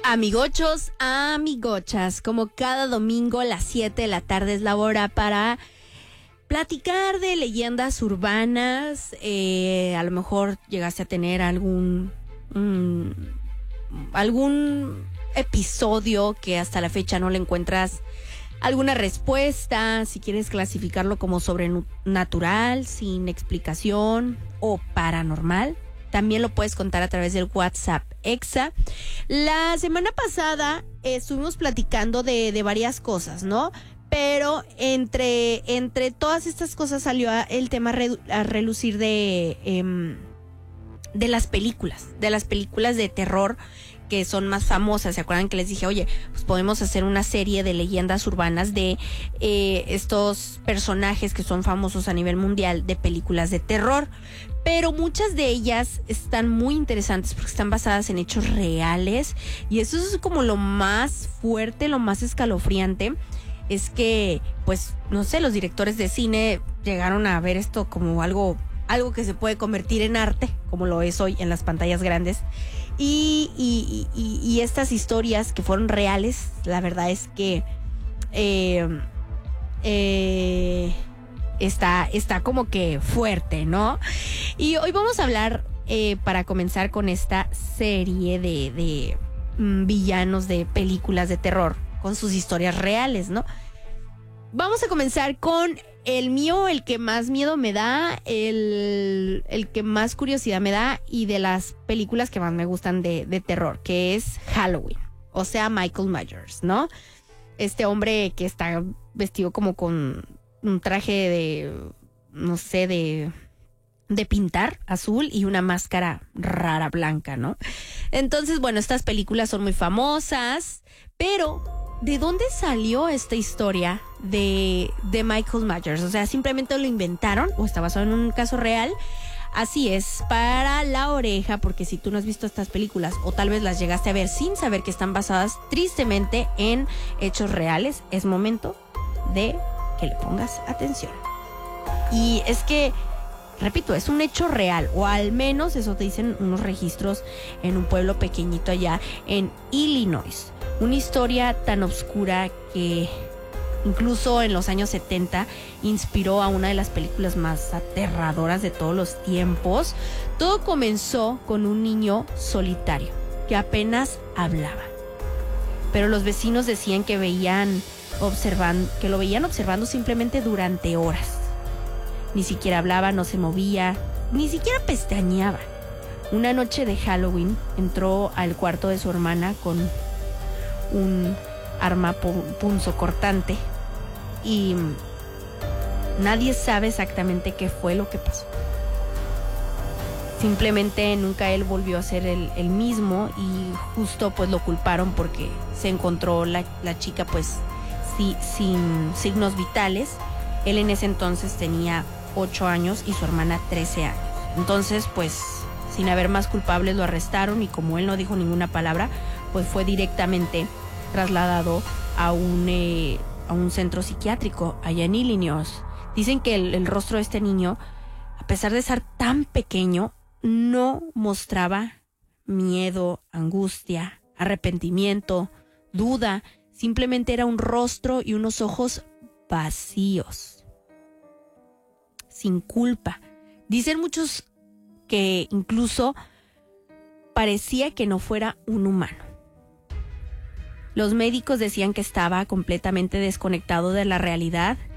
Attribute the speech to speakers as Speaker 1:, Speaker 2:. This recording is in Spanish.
Speaker 1: Amigochos, amigochas, como cada domingo a las 7 de la tarde es la hora para platicar de leyendas urbanas. A lo mejor llegaste a tener algún episodio que hasta la fecha no le encuentras alguna respuesta. Si quieres clasificarlo como sobrenatural, sin explicación o paranormal, también lo puedes contar a través del WhatsApp Exa. La semana pasada estuvimos platicando de varias cosas, ¿no? Pero entre todas estas cosas salió el tema a relucir de las películas de terror que son más famosas. ¿Se acuerdan que les dije, oye, pues podemos hacer una serie de leyendas urbanas de estos personajes que son famosos a nivel mundial de películas de terror? Pero muchas de ellas están muy interesantes porque están basadas en hechos reales, y eso es como lo más fuerte, lo más escalofriante. Es que, pues, no sé, los directores de cine llegaron a ver esto como algo que se puede convertir en arte, como lo es hoy en las pantallas grandes. Y estas historias que fueron reales, la verdad es que está como que fuerte, ¿no? Y hoy vamos a hablar, para comenzar con esta serie de villanos de películas de terror con sus historias reales, ¿no? Vamos a comenzar con el mío, el que más miedo me da, el que más curiosidad me da, y de las películas que más me gustan de terror, que es Halloween, o sea, Michael Myers, ¿no? Este hombre que está vestido como con un traje de, no sé, de pintar azul y una máscara rara blanca, ¿no? Entonces, bueno, estas películas son muy famosas, pero ¿de dónde salió esta historia de Michael Myers? O sea, ¿simplemente lo inventaron o está basado en un caso real? Así es, para la oreja, porque si tú no has visto estas películas o tal vez las llegaste a ver sin saber que están basadas tristemente en hechos reales, es momento de que le pongas atención. Y es que, repito, es un hecho real, o al menos eso te dicen unos registros en un pueblo pequeñito allá en Illinois. Una historia tan oscura que incluso en los años 70 inspiró a una de las películas más aterradoras de todos los tiempos. Todo comenzó con un niño solitario que apenas hablaba, pero los vecinos decían que lo veían observando simplemente durante horas. Ni siquiera hablaba, no se movía, ni siquiera pestañeaba. Una noche de Halloween entró al cuarto de su hermana con un arma punzocortante y nadie sabe exactamente qué fue lo que pasó. Simplemente nunca él volvió a ser el mismo, y justo pues lo culparon porque se encontró la chica pues sin signos vitales. Él en ese entonces tenía 8 años y su hermana 13 años. Entonces, pues, sin haber más culpables, lo arrestaron, y como él no dijo ninguna palabra, pues fue directamente trasladado a un centro psiquiátrico allá en Illinois. Dicen que el rostro de este niño, a pesar de ser tan pequeño, no mostraba miedo, angustia, arrepentimiento, duda. Simplemente era un rostro y unos ojos vacíos, sin culpa. Dicen muchos que incluso parecía que no fuera un humano. Los médicos decían que estaba completamente desconectado de la realidad